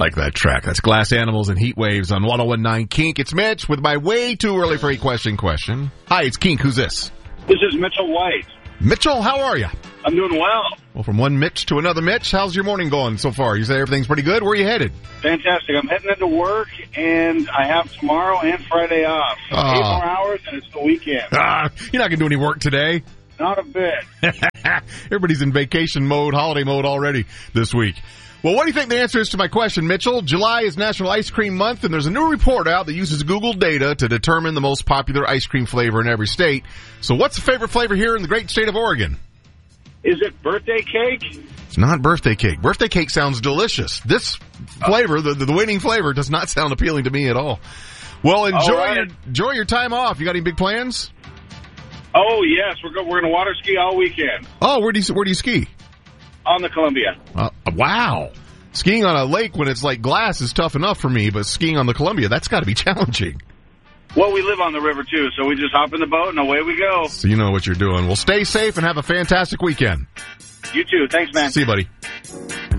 like that track. That's Glass Animals and Heat Waves on 101.9 Kink. It's Mitch with my way too early for a question. Hi, it's Kink. Who's this? This is Mitchell White. Mitchell, how are you? I'm doing well. Well, from one Mitch to another Mitch, how's your morning going so far? You say everything's pretty good? Where are you headed? Fantastic. I'm heading into work, and I have tomorrow and Friday off. So 8 more hours, and it's the weekend. You're not going to do any work today? Not a bit. Everybody's in vacation mode, holiday mode already this week. Well, what do you think the answer is to my question, Mitchell? July is National Ice Cream Month, and there's a new report out that uses Google data to determine the most popular ice cream flavor in every state. So what's the favorite flavor here in the great state of Oregon? Is it birthday cake? It's not birthday cake. Birthday cake sounds delicious. This flavor, the winning flavor, does not sound appealing to me at all. Well, enjoy your time off. You got any big plans? Oh, yes. We're going to water ski all weekend. Oh, where do you ski? On the Columbia. Wow. Skiing on a lake when it's like glass is tough enough for me, but skiing on the Columbia, that's got to be challenging. Well, we live on the river, too, so we just hop in the boat and away we go. So you know what you're doing. Well, stay safe and have a fantastic weekend. You too. Thanks, man. See you, buddy.